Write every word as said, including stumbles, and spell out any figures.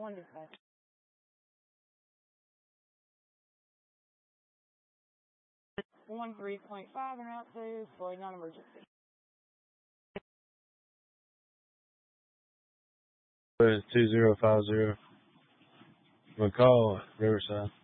One dispatch. One three point five and out to for non-emergency. two zero five zero. McCall, Riverside.